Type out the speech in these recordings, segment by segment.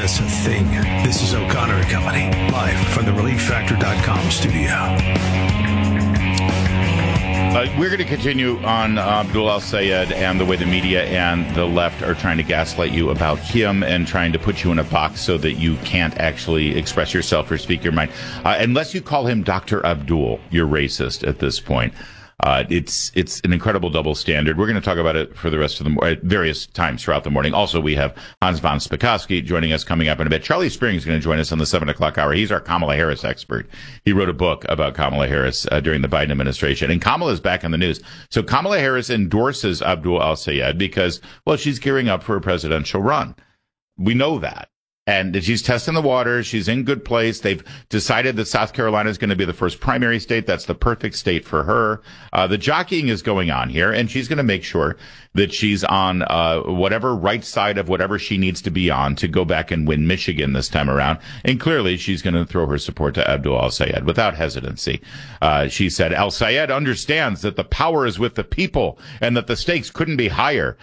miss a thing. This is O'Connor and Company, live from the ReliefFactor.com studio. We're going to continue on Abdul al-Sayed and the way the media and the left are trying to gaslight you about him and trying to put you in a box so that you can't actually express yourself or speak your mind. Unless you call him Dr. Abdul, you're racist at this point. It's an incredible double standard. We're going to talk about it for the rest of the various times throughout the morning. Also, we have Hans von Spakovsky joining us coming up in a bit. Charlie Spring is going to join us on the 7 o'clock hour. He's our Kamala Harris expert. He wrote a book about Kamala Harris during the Biden administration, and Kamala is back in the news. So Kamala Harris endorses Abdul al-Sayed because, well, she's gearing up for a presidential run. We know that. And she's testing the water. She's in good place. They've decided that South Carolina is going to be the first primary state. That's the perfect state for her. The jockeying is going on here, and she's going to make sure that she's on whatever right side of whatever she needs to be on to go back and win Michigan this time around. And clearly, she's going to throw her support to Abdul al-Sayed without hesitancy. She said, al-Sayed understands that the power is with the people and that the stakes couldn't be higher.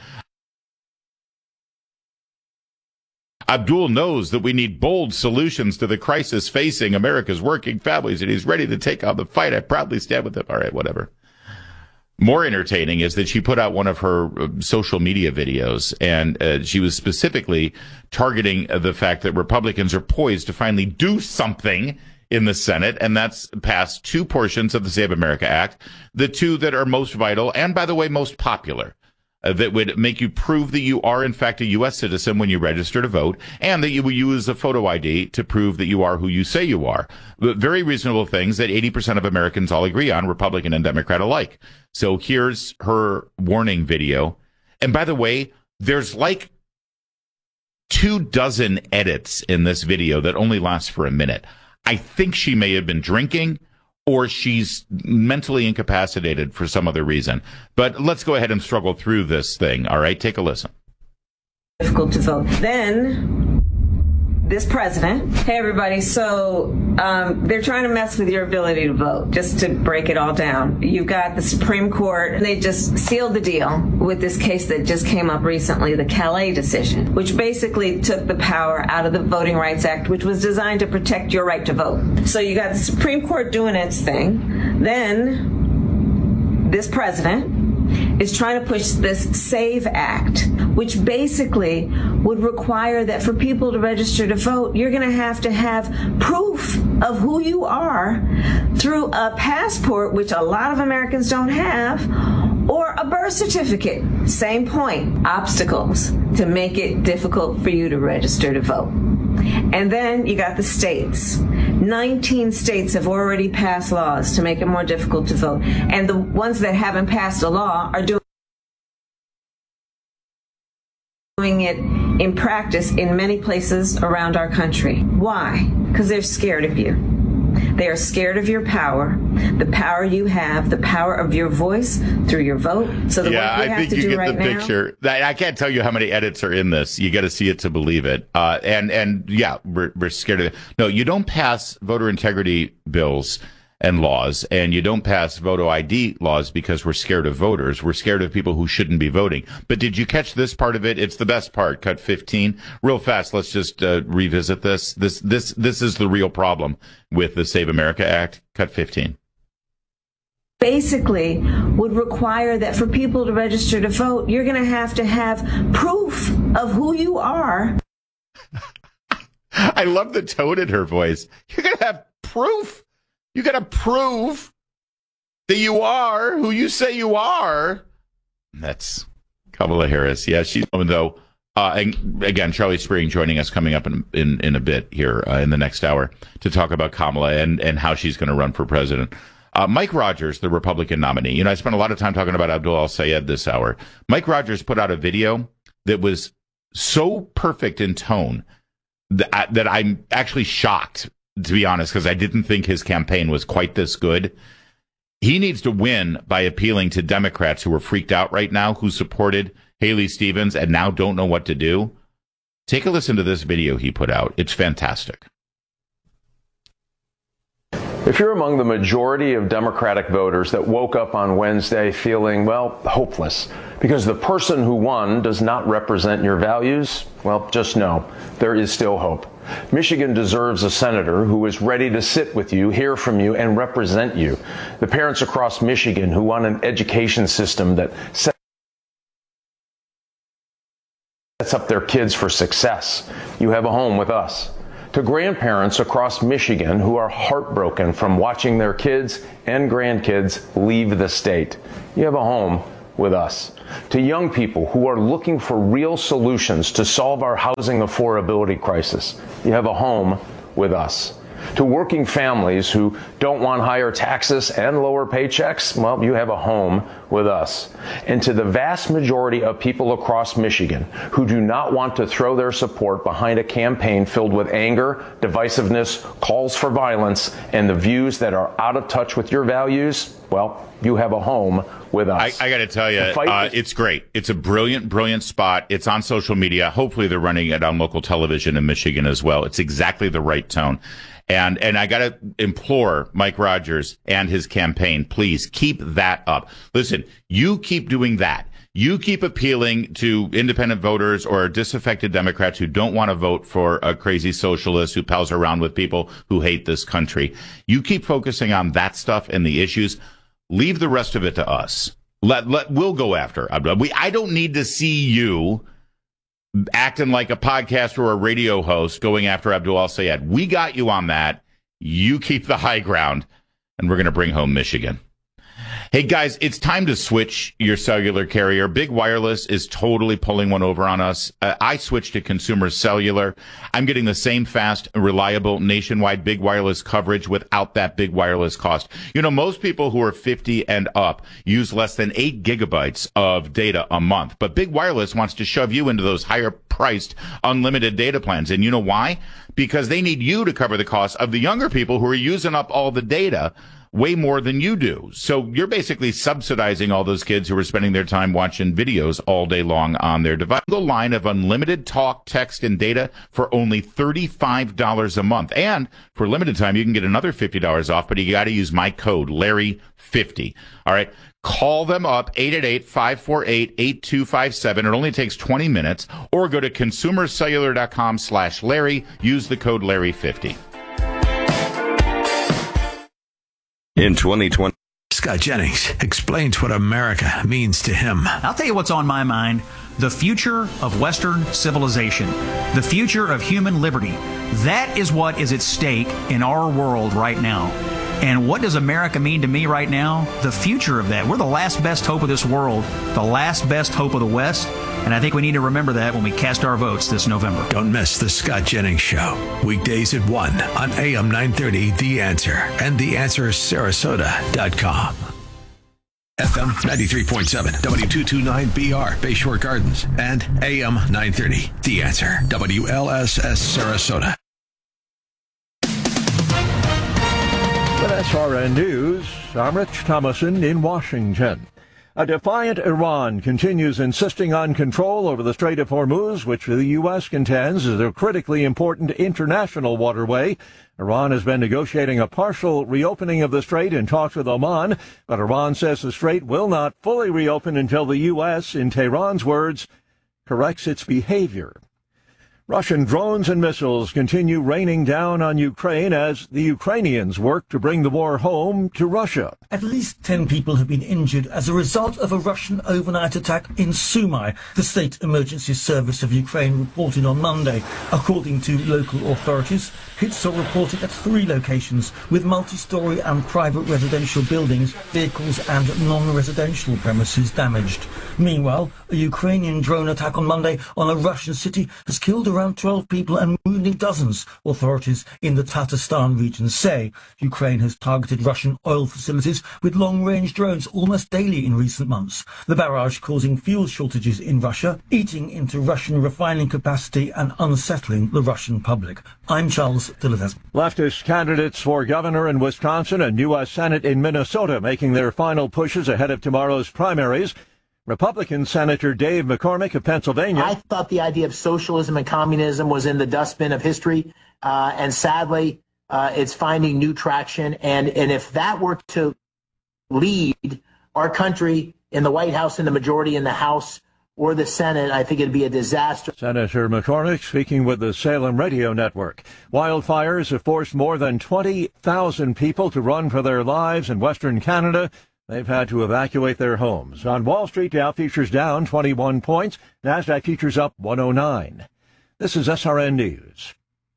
Abdul knows that we need bold solutions to the crisis facing America's working families, and he's ready to take on the fight. I proudly stand with him. All right, whatever. More entertaining is that she put out one of her social media videos, and she was specifically targeting the fact that Republicans are poised to finally do something in the Senate, and that's pass two portions of the Save America Act, the two that are most vital and, by the way, most popular. That would make you prove that you are, in fact, a U.S. citizen when you register to vote, and that you will use a photo ID to prove that you are who you say you are. Very reasonable things that 80% of Americans all agree on, Republican and Democrat alike. So here's her warning video. And by the way, there's like 24 edits in this video that only last for a minute. I think she may have been drinking, or she's mentally incapacitated for some other reason. But let's go ahead and struggle through this thing. All right, take a listen. Difficult to vote. Then this president, hey everybody, so they're trying to mess with your ability to vote, just to break it all down. You've got the Supreme Court, and they just sealed the deal with this case that just came up recently, the Calais decision, which basically took the power out of the Voting Rights Act, which was designed to protect your right to vote. So you got the Supreme Court doing its thing. Then this president is trying to push this SAVE Act, which basically would require that for people to register to vote, you're going to have proof of who you are through a passport, which a lot of Americans don't have, or a birth certificate. Same point. Obstacles to make it difficult for you to register to vote. And then you got the states. 19 states have already passed laws to make it more difficult to vote. And the ones that haven't passed a law are doing it in practice in many places around our country. Why? Because they're scared of you. They are scared of your power, the power you have, the power of your voice through your vote. So the yeah, work we I have think to you do get right the now, picture. I can't tell you how many edits are in this. You got to see it to believe it. And yeah, we're scared of it. No, you don't pass voter integrity bills and laws, and you don't pass voter ID laws because we're scared of voters. We're scared of people who shouldn't be voting. But did you catch this part of it? It's the best part. Cut 15. Real fast. Let's just revisit this. This is the real problem with the Save America Act. Cut 15. basically would require that for people to register to vote, you're going to have proof of who you are. I love the tone in her voice. You're going to have proof. You got to prove that you are who you say you are. That's Kamala Harris. Yeah, she's though. And again, Charlie Spring joining us coming up in a bit here in the next hour to talk about Kamala and how she's going to run for president. Mike Rogers, the Republican nominee. You know, I spent a lot of time talking about Abdul al-Sayed this hour. Mike Rogers put out a video that was so perfect in tone that I'm actually shocked, to be honest, because I didn't think his campaign was quite this good. He needs to win by appealing to Democrats who are freaked out right now, who supported Haley Stevens and now don't know what to do. Take a listen to this video he put out. It's fantastic. If you're among the majority of Democratic voters that woke up on Wednesday feeling, well, hopeless, because the person who won does not represent your values, well, just know there is still hope. Michigan deserves a senator who is ready to sit with you, hear from you, and represent you. The parents across Michigan who want an education system that sets up their kids for success. You have a home with us. To grandparents across Michigan who are heartbroken from watching their kids and grandkids leave the state. You have a home with us. To young people who are looking for real solutions to solve our housing affordability crisis. You have a home with us. To working families who don't want higher taxes and lower paychecks, well, you have a home with us. And to the vast majority of people across Michigan who do not want to throw their support behind a campaign filled with anger, divisiveness, calls for violence, and the views that are out of touch with your values, well, you have a home with us. I got to tell you, it's great. It's a brilliant, brilliant spot. It's on social media. Hopefully they're running it on local television in Michigan as well. It's exactly the right tone. And I got to implore Mike Rogers and his campaign, please keep that up. Listen, you keep doing that. You keep appealing to independent voters or disaffected Democrats who don't want to vote for a crazy socialist who pals around with people who hate this country. You keep focusing on that stuff and the issues. Leave the rest of it to us. We'll go after. I don't need to see you acting like a podcaster or a radio host going after Abdul El-Sayed. We got you on that. You keep the high ground, and we're going to bring home Michigan. Hey, guys, it's time to switch your cellular carrier. Big Wireless is totally pulling one over on us. I switched to Consumer Cellular. I'm getting the same fast, reliable, nationwide Big Wireless coverage without that Big Wireless cost. You know, most people who are 50 and up use less than 8 gigabytes of data a month. But Big Wireless wants to shove you into those higher-priced, unlimited data plans. And you know why? Because they need you to cover the cost of the younger people who are using up all the data way more than you do. So you're basically subsidizing all those kids who are spending their time watching videos all day long on their device. A line of unlimited talk, text, and data for only $35 a month. And for a limited time, you can get another $50 off, but you got to use my code, Larry50. All right. Call them up, 888-548-8257. It only takes 20 minutes. Or go to consumercellular.com/Larry. Use the code Larry50. In 2020, Scott Jennings explains what America means to him. I'll tell you what's on my mind. The future of Western civilization. The future of human liberty. That is what is at stake in our world right now. And what does America mean to me right now? The future of that. We're the last best hope of this world. The last best hope of the West. And I think we need to remember that when we cast our votes this November. Don't miss the Scott Jennings Show. Weekdays at 1 on AM 930, The Answer, and TheAnswerSarasota.com. FM 93.7, W229BR, Bayshore Gardens, and AM 930, The Answer, WLSS Sarasota. With SRN News, I'm Rich Thomason in Washington. A defiant Iran continues insisting on control over the Strait of Hormuz, which the U.S. contends is a critically important international waterway. Iran has been negotiating a partial reopening of the strait in talks with Oman, but Iran says the strait will not fully reopen until the U.S., in Tehran's words, corrects its behavior. Russian drones and missiles continue raining down on Ukraine as the Ukrainians work to bring the war home to Russia. At least 10 people have been injured as a result of a Russian overnight attack in Sumy, the State Emergency Service of Ukraine reported on Monday. According to local authorities, hits are reported at 3 locations with multi-story and private residential buildings, vehicles and non-residential premises damaged. Meanwhile, a Ukrainian drone attack on Monday on a Russian city has killed around 12 people and wounded dozens, authorities in the Tatarstan region say. Ukraine has targeted Russian oil facilities with long-range drones almost daily in recent months. The barrage causing fuel shortages in Russia, eating into Russian refining capacity and unsettling the Russian public. I'm Charles Dillivez. Leftist candidates for governor in Wisconsin and U.S. Senate in Minnesota making their final pushes ahead of tomorrow's primaries. Republican Senator Dave McCormick of Pennsylvania. I thought the idea of socialism and communism was in the dustbin of history, and sadly, It's finding new traction. And if that were to lead our country in the White House, in the majority in the House or the Senate, I think it'd be a disaster. Senator McCormick speaking with the Salem Radio Network. Wildfires have forced more than 20,000 people to run for their lives in Western Canada. They've had to evacuate their homes. On Wall Street, Dow futures down 21 points. NASDAQ futures up 109. This is SRN News.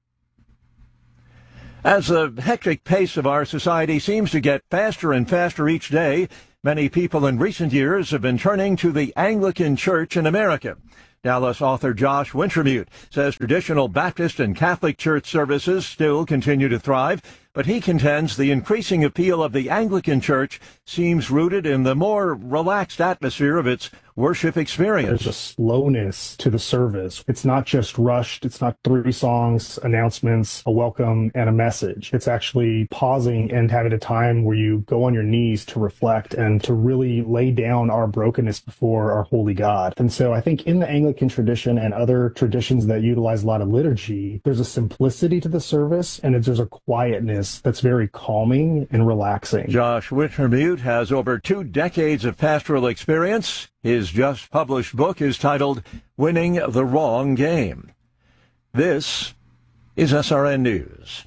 As the hectic pace of our society seems to get faster and faster each day, many people in recent years have been turning to the Anglican Church in America. Dallas author Josh Wintermute says traditional Baptist and Catholic church services still continue to thrive, but he contends the increasing appeal of the Anglican Church seems rooted in the more relaxed atmosphere of its worship experience. There's a slowness to the service. It's not just rushed. It's not 3 songs, announcements, a welcome, and a message. It's actually pausing and having a time where you go on your knees to reflect and to really lay down our brokenness before our holy God. And so I think in the Anglican tradition and other traditions that utilize a lot of liturgy, there's a simplicity to the service and there's a quietness that's very calming and relaxing. Josh Wintermute has over 2 decades of pastoral experience. His just-published book is titled Winning the Wrong Game. This is SRN News.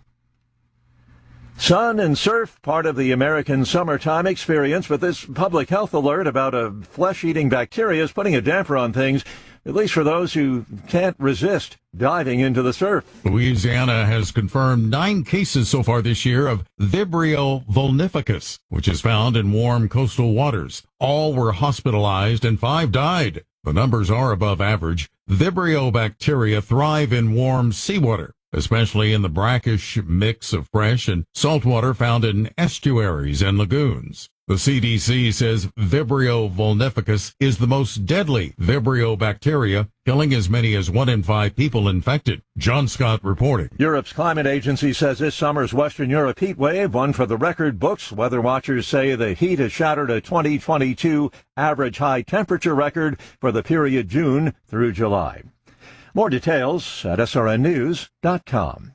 Sun and surf, part of the American summertime experience, but this public health alert about a flesh-eating bacteria is putting a damper on things, at least for those who can't resist diving into the surf. Louisiana has confirmed 9 cases so far this year of Vibrio vulnificus, which is found in warm coastal waters. All were hospitalized and 5 died. The numbers are above average. Vibrio bacteria thrive in warm seawater, especially in the brackish mix of fresh and salt water found in estuaries and lagoons. The CDC says Vibrio vulnificus is the most deadly Vibrio bacteria, killing as many as 1 in 5 people infected. John Scott reporting. Europe's climate agency says this summer's Western Europe heat wave, one for the record books. Weather watchers say the heat has shattered a 2022 average high temperature record for the period June through July. More details at srnnews.com.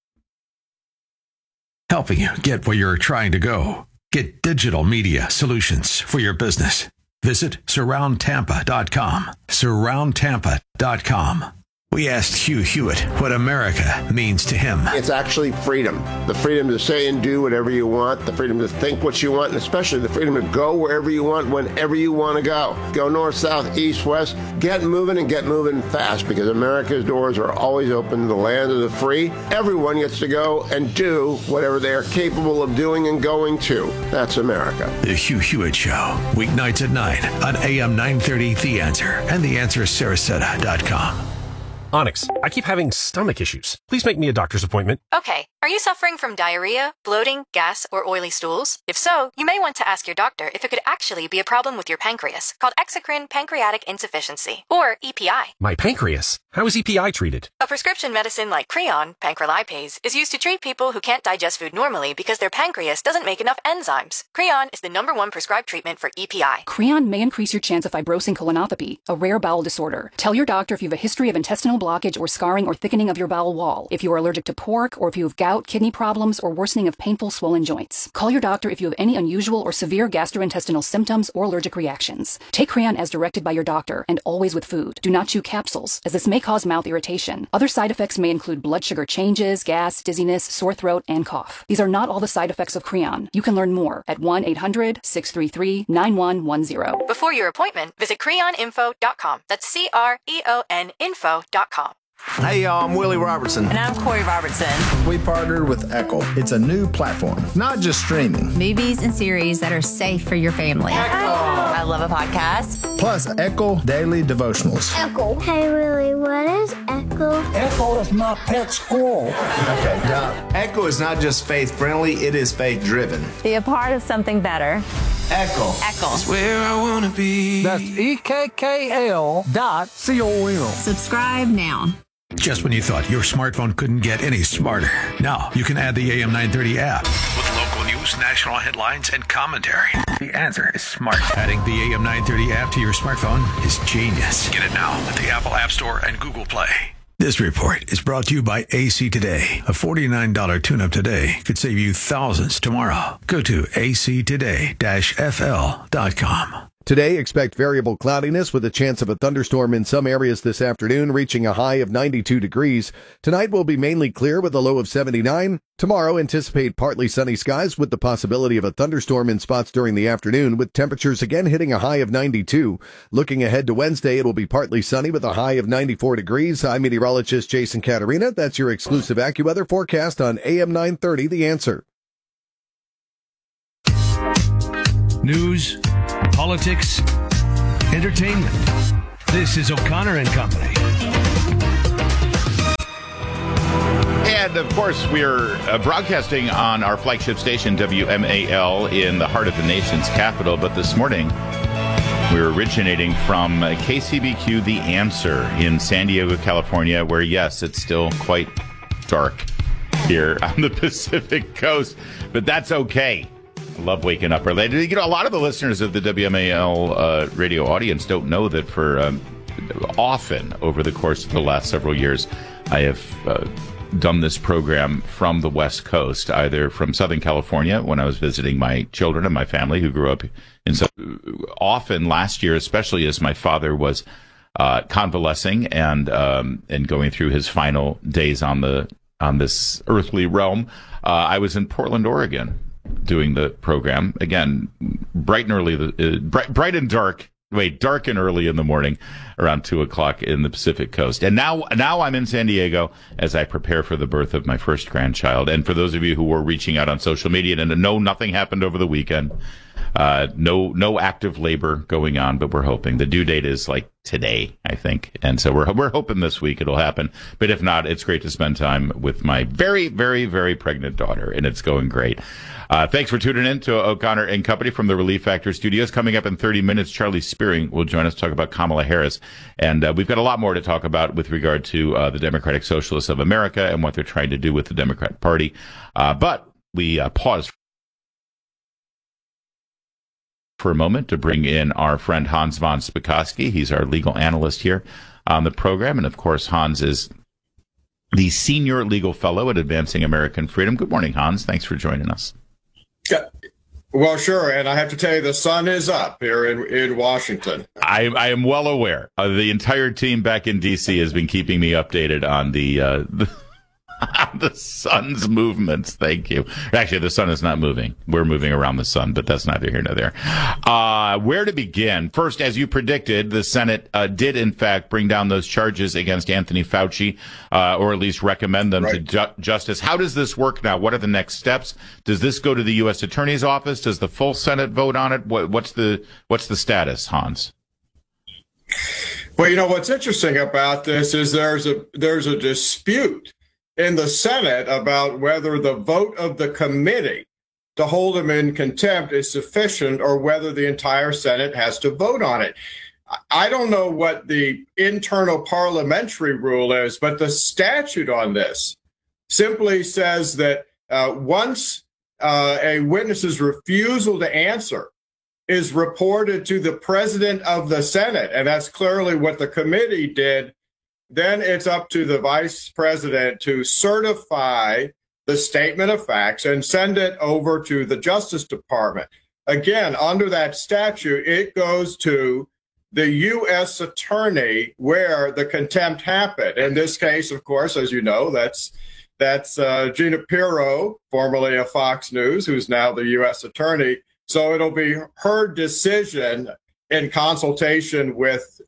Helping you get where you're trying to go. Get digital media solutions for your business. Visit surroundtampa.com. Surroundtampa.com. We asked Hugh Hewitt what America means to him. It's actually freedom. The freedom to say and do whatever you want, the freedom to think what you want, and especially the freedom to go wherever you want, whenever you want to go. Go north, south, east, west. Get moving and get moving fast, because America's doors are always open to the land of the free. Everyone gets to go and do whatever they are capable of doing and going to. That's America. The Hugh Hewitt Show, weeknights at 9 on AM 930 The Answer and theanswersarasota.com. Onyx, I keep having stomach issues. Please make me a doctor's appointment. Okay. Are you suffering from diarrhea, bloating, gas, or oily stools? If so, you may want to ask your doctor if it could actually be a problem with your pancreas, called exocrine pancreatic insufficiency, or EPI. My pancreas? How is EPI treated? A prescription medicine like Creon, pancrelipase, is used to treat people who can't digest food normally because their pancreas doesn't make enough enzymes. Creon is the #1 prescribed treatment for EPI. Creon may increase your chance of fibrosing colonopathy, a rare bowel disorder. Tell your doctor if you have a history of intestinal blockage or scarring or thickening of your bowel wall, if you are allergic to pork, or if you have gout, kidney problems, or worsening of painful swollen joints. Call your doctor if you have any unusual or severe gastrointestinal symptoms or allergic reactions. Take Creon as directed by your doctor, and always with food. Do not chew capsules, as this may cause mouth irritation. Other side effects may include blood sugar changes, gas, dizziness, sore throat, and cough. These are not all the side effects of Creon. You can learn more at 1-800-633-9110. Before your appointment, visit creoninfo.com. That's CREON info.com. Hey y'all, I'm Willie Robertson. And I'm Corey Robertson. We partnered with Echo. It's a new platform, not just streaming. Movies and series that are safe for your family. Echo! I love a podcast. Plus Echo Daily Devotionals. Echo. Hey Willie, what is Echo? Echo is my pet squirrel. Okay, now, Echo is not just faith-friendly, it is faith-driven. Be a part of something better. Echo. Echo. That's where I want to be. That's EKKL.com. Subscribe now. Just when you thought your smartphone couldn't get any smarter, now you can add the AM 930 app. With local news, national headlines, and commentary. The answer is smart. Adding the AM 930 app to your smartphone is genius. Get it now at the Apple App Store and Google Play. This report is brought to you by AC Today. A $49 tune-up today could save you thousands tomorrow. Go to actoday-fl.com. Today, expect variable cloudiness with a chance of a thunderstorm in some areas this afternoon, reaching a high of 92 degrees. Tonight will be mainly clear with a low of 79. Tomorrow, anticipate partly sunny skies with the possibility of a thunderstorm in spots during the afternoon, with temperatures again hitting a high of 92. Looking ahead to Wednesday, it will be partly sunny with a high of 94 degrees. I'm meteorologist Jason Caterina. That's your exclusive AccuWeather forecast on AM 930, The Answer. News, politics, entertainment. This is O'Connor and Company. And, of course, we're broadcasting on our flagship station, WMAL, in the heart of the nation's capital. But this morning, we're originating from KCBQ The Answer in San Diego, California, where, yes, it's still quite dark here on the Pacific Coast. But that's okay. Love waking up early. You know, a lot of the listeners of the WMAL radio audience don't know that for often over the course of the last several years, I have done this program from the West Coast, either from Southern California when I was visiting my children and my family who grew up in often last year, especially as my father was convalescing and going through his final days on this earthly realm. I was in Portland, Oregon, doing the program again, bright and early, bright and dark. Dark and early in the morning, around 2:00 in the Pacific Coast. And now I'm in San Diego as I prepare for the birth of my first grandchild. And for those of you who were reaching out on social media and no, nothing happened over the weekend. No active labor going on, but we're hoping the due date is like today, I think. And so we're hoping this week it'll happen. But if not, it's great to spend time with my very, very, very pregnant daughter, and it's going great. Thanks for tuning in to O'Connor and Company from the Relief Factor Studios. Coming up in 30 minutes, Charlie Spearing will join us to talk about Kamala Harris. And we've got a lot more to talk about with regard to the Democratic Socialists of America and what they're trying to do with the Democrat Party. But we pause for a moment to bring in our friend Hans von Spakovsky. He's our legal analyst here on the program. And, of course, Hans is the senior legal fellow at Advancing American Freedom. Good morning, Hans. Thanks for joining us. Yeah. Well, sure. And I have to tell you, the sun is up here in Washington. I am well aware. The entire team back in D.C. has been keeping me updated on the sun's movements. Thank you. Actually, the sun is not moving. We're moving around the sun, but that's neither here nor there. Where to begin? First, as you predicted, the Senate did, in fact, bring down those charges against Anthony Fauci, or at least recommend them to justice. How does this work now? What are the next steps? Does this go to the U.S. Attorney's Office? Does the full Senate vote on it? What's the status, Hans? Well, you know, what's interesting about this is there's a dispute in the Senate about whether the vote of the committee to hold him in contempt is sufficient or whether the entire Senate has to vote on it. I don't know what the internal parliamentary rule is, but the statute on this simply says that once a witness's refusal to answer is reported to the president of the Senate, and that's clearly what the committee did, then it's up to the vice president to certify the statement of facts and send it over to the Justice Department. Again, under that statute, it goes to the U.S. attorney where the contempt happened. In this case, of course, as you know, that's Gina Pirro, formerly of Fox News, who's now the U.S. attorney. So it'll be her decision in consultation with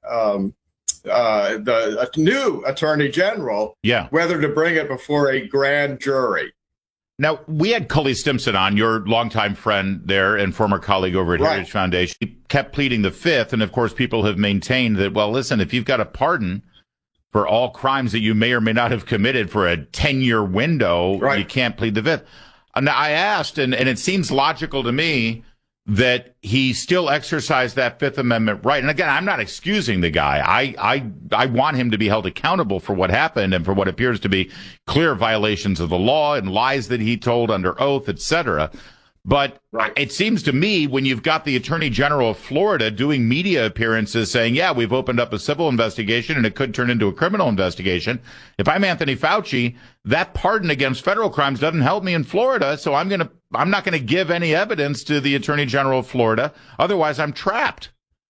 the new attorney general, whether to bring it before a grand jury. Now, we had Cully Stimson on, your longtime friend there and former colleague over at Heritage Foundation. He kept pleading the fifth, and of course, people have maintained that, well, listen, if you've got a pardon for all crimes that you may or may not have committed for a 10-year window, you can't plead the fifth. Now, I asked, and it seems logical to me that he still exercised that Fifth Amendment right. And again, I'm not excusing the guy. I want him to be held accountable for what happened and for what appears to be clear violations of the law and lies that he told under oath, etc. But it seems to me when you've got the Attorney General of Florida doing media appearances saying, yeah, we've opened up a civil investigation and it could turn into a criminal investigation. If I'm Anthony Fauci, that pardon against federal crimes doesn't help me in Florida. So I'm not going to give any evidence to the Attorney General of Florida. Otherwise, I'm trapped.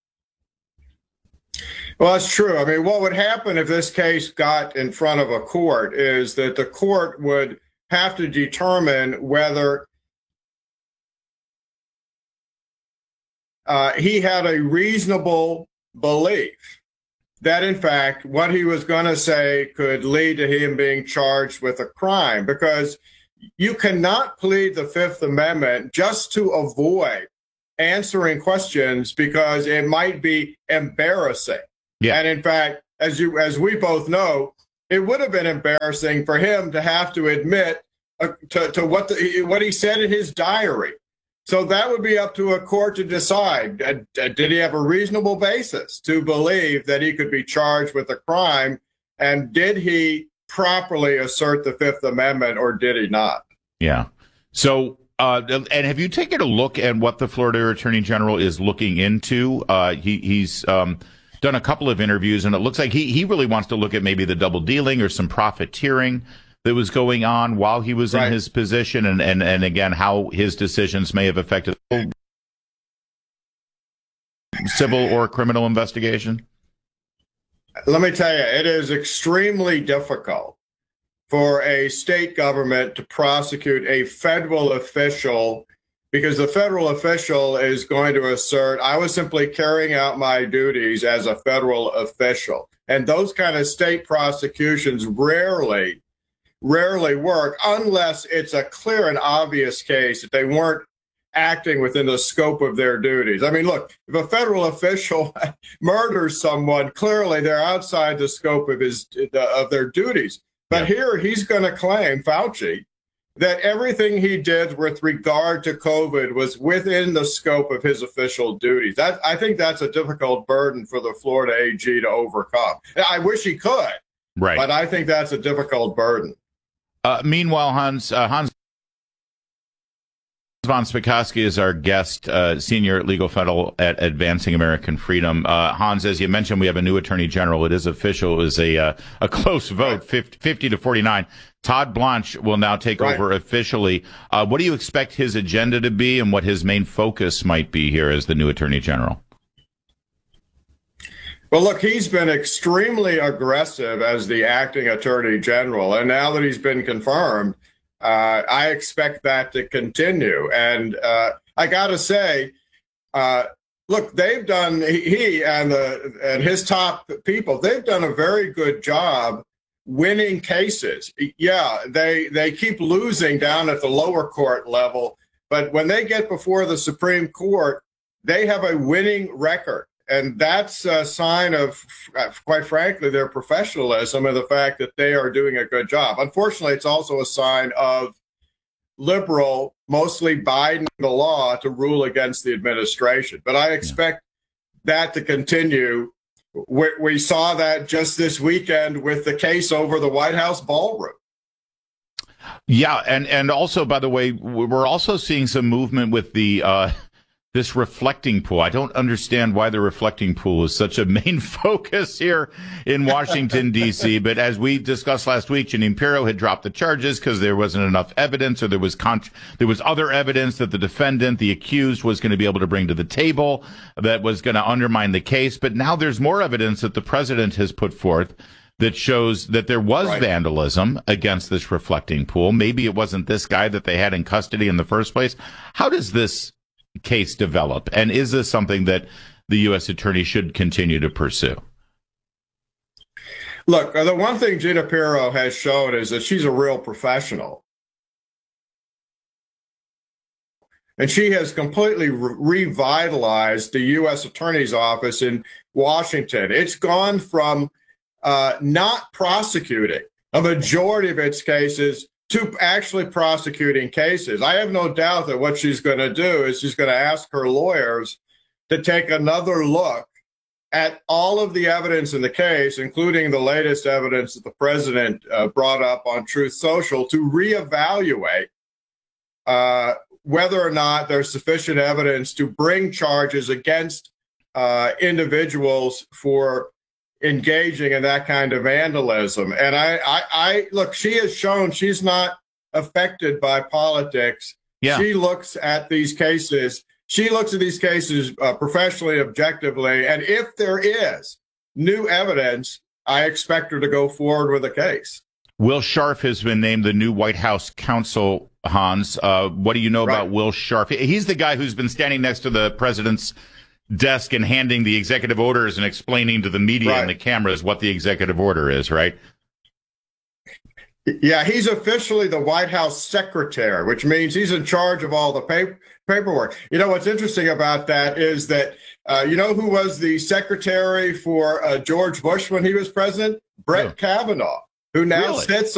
Well, that's true. I mean, what would happen if this case got in front of a court is that the court would have to determine whether he had a reasonable belief that, in fact, what he was going to say could lead to him being charged with a crime, because you cannot plead the Fifth Amendment just to avoid answering questions because it might be embarrassing. Yeah. And in fact, as we both know, it would have been embarrassing for him to have to admit to what he said in his diary. So that would be up to a court to decide. Did he have a reasonable basis to believe that he could be charged with a crime? And did he properly assert the Fifth Amendment, or did he not? Yeah. So, and have you taken a look at what the Florida Attorney General is looking into? He's done a couple of interviews, and it looks like he really wants to look at maybe the double dealing or some profiteering that was going on while he was in his position, and again, how his decisions may have affected civil or criminal investigation? Let me tell you, it is extremely difficult for a state government to prosecute a federal official, because the federal official is going to assert, I was simply carrying out my duties as a federal official. And those kind of state prosecutions rarely work unless it's a clear and obvious case that they weren't acting within the scope of their duties. I mean, look, if a federal official murders someone, clearly they're outside the scope of their duties. But here he's going to claim, Fauci, that everything he did with regard to COVID was within the scope of his official duties. I think that's a difficult burden for the Florida AG to overcome. I wish he could, but I think that's a difficult burden. Meanwhile, Hans von Spakovsky is our guest, senior legal fellow at Advancing American Freedom. Hans, as you mentioned, we have a new attorney general. It is official. It was a close vote, 50 to 49. Todd Blanche will now take over officially. What do you expect his agenda to be, and what his main focus might be here as the new attorney general? Well, look, he's been extremely aggressive as the acting attorney general, and now that he's been confirmed, I expect that to continue. And I got to say, look, they've done, he and his top people, they've done a very good job winning cases. Yeah, they keep losing down at the lower court level, but when they get before the Supreme Court, they have a winning record. And that's a sign of, quite frankly, their professionalism and the fact that they are doing a good job. Unfortunately, it's also a sign of liberal, mostly Biden, the law to rule against the administration. But I expect that to continue. We saw that just this weekend with the case over the White House ballroom. Yeah, and also, by the way, we're also seeing some movement with the this reflecting pool. I don't understand why the reflecting pool is such a main focus here in Washington, D.C. But as we discussed last week, Jeanine Pirro had dropped the charges because there wasn't enough evidence, or there was other evidence that the defendant, the accused, was going to be able to bring to the table that was going to undermine the case. But now there's more evidence that the president has put forth that shows that there was vandalism against this reflecting pool. Maybe it wasn't this guy that they had in custody in the first place. How does this case develop, and is this something that the U.S. attorney should continue to pursue? Look, the one thing Gina Pirro has shown is that she's a real professional, and she has completely revitalized the U.S. attorney's office in Washington. It's gone from not prosecuting a majority of its cases to actually prosecuting cases. I have no doubt that what she's going to do is she's going to ask her lawyers to take another look at all of the evidence in the case, including the latest evidence that the president brought up on Truth Social, to reevaluate whether or not there's sufficient evidence to bring charges against individuals for engaging in that kind of vandalism. And I look, she has shown she's not affected by politics. Yeah. She looks at these cases. She looks at these cases professionally, objectively, and if there is new evidence, I expect her to go forward with a case. Will Scharf has been named the new White House counsel, Hans. What do you know about Will Scharf? He's the guy who's been standing next to the president's desk and handing the executive orders and explaining to the media and the cameras what the executive order is, right? Yeah, he's officially the White House secretary, which means he's in charge of all the paperwork. You know, what's interesting about that is that, you know who was the secretary for George Bush when he was president? Brett Kavanaugh, who now sits